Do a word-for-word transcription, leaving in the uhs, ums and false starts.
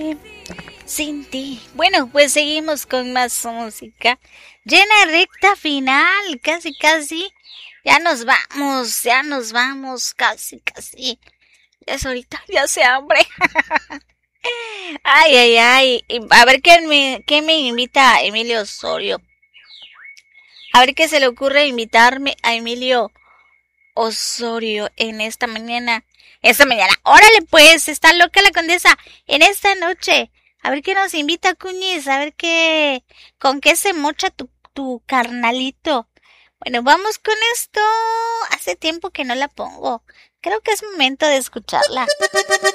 Sin ti. Bueno, pues seguimos con más música. Llena recta final, casi, casi. Ya nos vamos, ya nos vamos, casi, casi. Ya es ahorita, ya se hambre. Ay, ay, ay. A ver qué me, qué me invita Emilio Osorio. A ver qué se le ocurre invitarme a Emilio Osorio en esta mañana. Esta mañana. Órale pues, está loca la condesa. En esta noche. A ver qué nos invita Cuñiz. A ver qué, con qué se mocha tu, tu carnalito. Bueno, vamos con esto. Hace tiempo que no la pongo. Creo que es momento de escucharla.